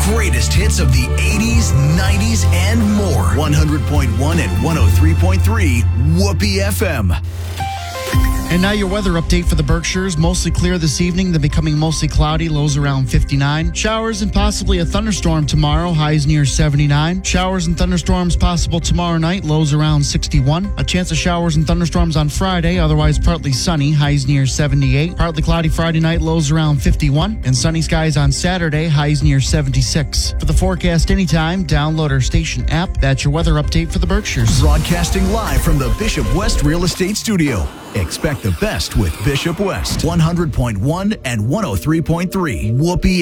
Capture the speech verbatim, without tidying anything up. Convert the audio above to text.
greatest hits of the eighties, nineties, and more. one hundred point one and one oh three point three Whoopee F M. And now your weather update for the Berkshires. Mostly clear this evening, then becoming mostly cloudy, lows around fifty-nine. Showers and possibly a thunderstorm tomorrow, highs near seventy-nine. Showers and thunderstorms possible tomorrow night, lows around sixty-one. A chance of showers and thunderstorms on Friday, otherwise partly sunny, highs near seventy-eight. Partly cloudy Friday night, lows around fifty-one. And sunny skies on Saturday, highs near seventy-six. For the forecast anytime, download our station app. That's your weather update for the Berkshires. Broadcasting live from the Bishop West Real Estate Studio. Expect the best with Bishop West. one hundred point one and one oh three point three Whoopee